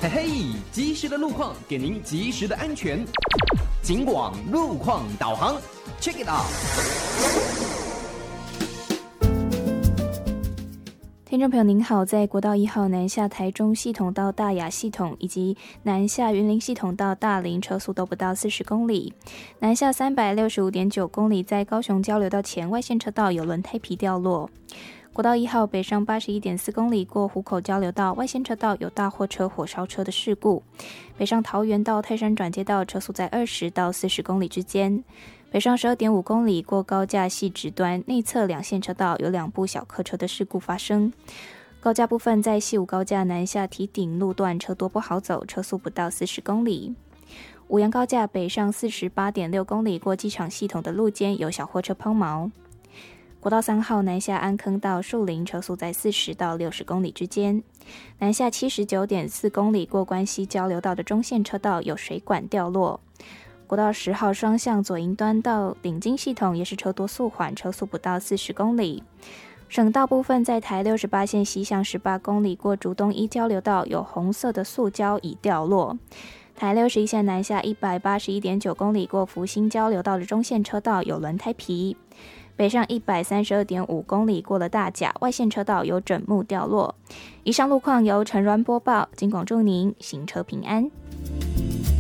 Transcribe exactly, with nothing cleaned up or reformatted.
嘿嘿，及时的路况给您及时的安全。警广路况导航 ，Check it out。 听众朋友您好，在国道一号南下台中系统到大雅系统，以及南下云林系统到大林，车速都不到四十公里。南下三百六十五点九公里，在高雄交流道前外线车道有轮胎皮掉落。国道一号北上八十一点四公里，过湖口交流道外线车道有大货车、火烧车的事故。北上桃园到泰山转接道车速在二十到四十公里之间。北上十二点五公里，过高架系直端内侧两线车道有两部小客车的事故发生。高架部分在西武高架南下堤顶路段车多不好走，车速不到四十公里。五杨高架北上四十八点六公里，过机场系统的路肩有小货车抛锚。国道三号南下安坑到树林，车速在四十到六十公里之间。南下七十九点四公里，过关西交流道的中线车道有水管掉落。国道十号双向左营端到顶金系统也是车多速缓，车速不到四十公里。省道部分在台六十八线西向十八公里，过竹东一交流道有红色的塑胶已掉落。台六十一线南下一百八十一点九公里，过福兴交流道的中线车道有轮胎皮。北上一百三十二点五公里，过了大甲外线车道有枕木掉落。以上路况由陈鸾播报，警广祝您行车平安。